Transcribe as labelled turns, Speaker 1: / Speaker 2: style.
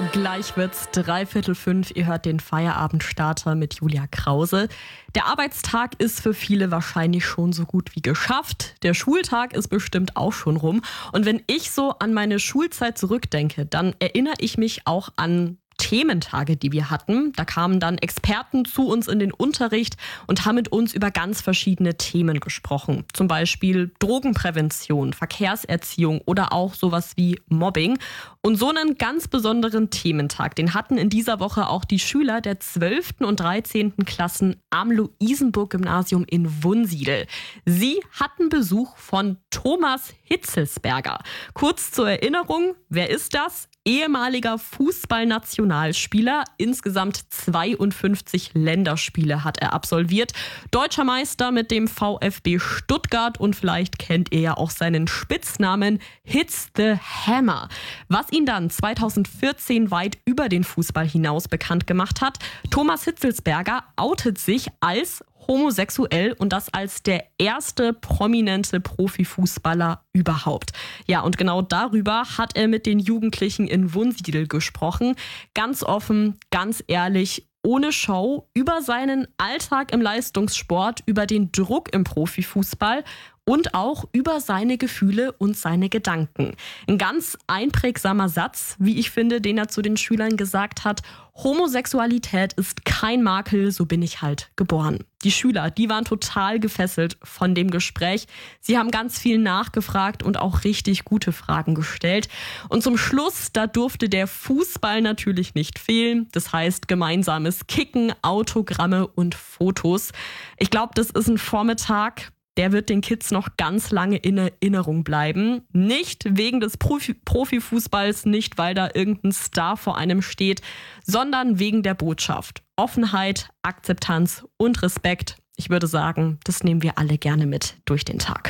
Speaker 1: Gleich wird's 4:45. Ihr hört den Feierabendstarter mit Julia Krause. Der Arbeitstag ist für viele wahrscheinlich schon so gut wie geschafft. Der Schultag ist bestimmt auch schon rum. Und wenn ich so an meine Schulzeit zurückdenke, dann erinnere ich mich auch an Thementage, die wir hatten. Da kamen dann Experten zu uns in den Unterricht und haben mit uns über ganz verschiedene Themen gesprochen. Zum Beispiel Drogenprävention, Verkehrserziehung oder auch sowas wie Mobbing. Und so einen ganz besonderen Thementag, den hatten in dieser Woche auch die Schüler der 12. und 13. Klassen am Luisenburg-Gymnasium in Wunsiedel. Sie hatten Besuch von Thomas Hitzelsberger. Kurz zur Erinnerung, wer ist das? Ehemaliger Fußballnationalspieler, insgesamt 52 Länderspiele hat er absolviert. Deutscher Meister mit dem VfB Stuttgart und vielleicht kennt ihr ja auch seinen Spitznamen Hitz the Hammer. Was ihn dann 2014 weit über den Fußball hinaus bekannt gemacht hat: Thomas Hitzelsberger outet sich als homosexuell und das als der erste prominente Profifußballer überhaupt. Ja, und genau darüber hat er mit den Jugendlichen in Wunsiedel gesprochen. Ganz offen, ganz ehrlich, ohne Show, über seinen Alltag im Leistungssport, über den Druck im Profifußball und auch über seine Gefühle und seine Gedanken. Ein ganz einprägsamer Satz, wie ich finde, den er zu den Schülern gesagt hat: Homosexualität ist kein Makel, so bin ich halt geboren. Die Schüler, die waren total gefesselt von dem Gespräch. Sie haben ganz viel nachgefragt und auch richtig gute Fragen gestellt. Und zum Schluss, da durfte der Fußball natürlich nicht fehlen. Das heißt gemeinsames Kicken, Autogramme und Fotos. Ich glaube, das ist ein Vormittag, der wird den Kids noch ganz lange in Erinnerung bleiben. Nicht wegen des Profifußballs, nicht weil da irgendein Star vor einem steht, sondern wegen der Botschaft. Offenheit, Akzeptanz und Respekt. Ich würde sagen, das nehmen wir alle gerne mit durch den Tag.